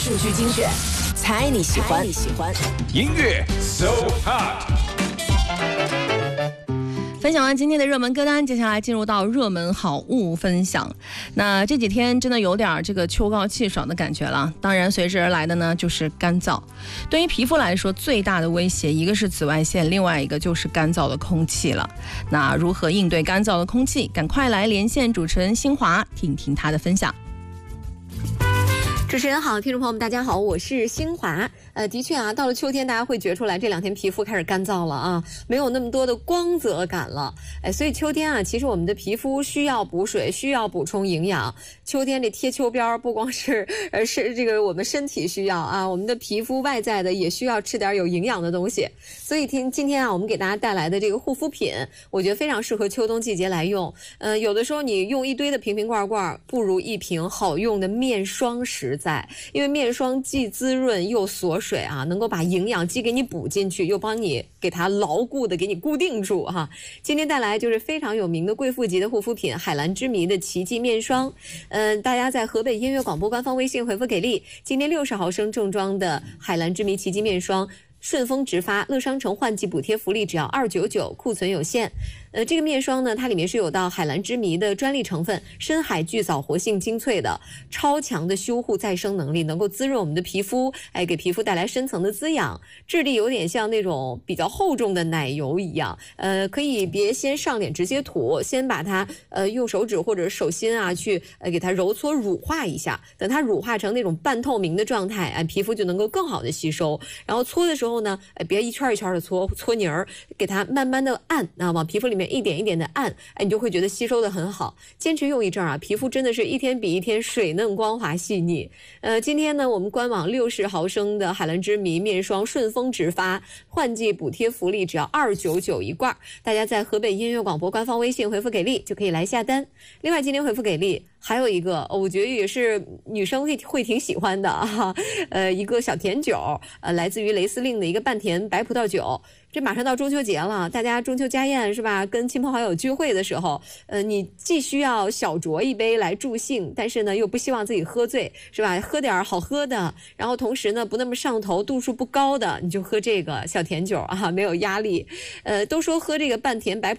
数据精选，猜你喜欢。 音乐 So Hot。 分享完今天的热门歌单，接下来进入到热门好物分享。那这几天真的有点这个秋高气爽的感觉了，当然随之而来的呢就是干燥。对于皮肤来说，最大的威胁一个是紫外线，另外一个就是干燥的空气了。那如何应对干燥的空气？赶快来连线主持人新华，听听她的分享。 主持人好，听众朋友们大家好，我是新华。的确啊，到了秋天，大家会觉出来这两天皮肤开始干燥了啊，没有那么多的光泽感了。所以秋天啊，其实我们的皮肤需要补水，需要补充营养。秋天这贴秋膘不光是这个我们身体需要啊，我们的皮肤外在的也需要吃点有营养的东西。所以今天啊，我们给大家带来的这个护肤品，我觉得非常适合秋冬季节来用。有的时候你用一堆的瓶瓶罐罐，不如一瓶好用的面霜实在，因为面霜既滋润又锁水啊，能够把营养既给你补进去，又帮你给它牢固的给你固定住哈。今天带来就是非常有名的贵妇级的护肤品海蓝之谜的奇迹面霜。大家在河北音乐广播官方微信回复给力，今天60毫升正装的海蓝之谜奇迹面霜，顺丰直发，乐商城换季补贴福利只要299，库存有限。这个面霜呢，它里面是有到海蓝之谜的专利成分，深海巨藻活性精粹的，超强的修护再生能力，能够滋润我们的皮肤，给皮肤带来深层的滋养。质地有点像那种比较厚重的奶油一样，可以别先上脸直接涂，先把它用手指或者手心啊去给它揉搓乳化一下，等它乳化成那种半透明的状态，皮肤就能够更好的吸收。然后搓的时候呢，别一圈一圈的搓泥儿，给它慢慢的按，往皮肤里面一点一点的按，你就会觉得吸收的很好。坚持用一阵啊，皮肤真的是一天比一天水嫩光滑细腻。今天呢，我们官网60毫升的海蓝之谜面霜顺丰直发，换季补贴福利只要299一罐，大家在河北音乐广播官方微信回复给力就可以来下单。另外今天回复给力还有一个，我觉得也是女生会挺喜欢的啊，一个小甜酒，来自于雷司令的一个半甜白葡萄酒。这马上到中秋节了，大家中秋家宴是吧？跟亲朋好友聚会的时候，你既需要小酌一杯来助兴，但是呢又不希望自己喝醉，是吧？喝点好喝的，然后同时呢不那么上头，度数不高的，你就喝这个小甜酒啊，没有压力。都说喝这个半甜白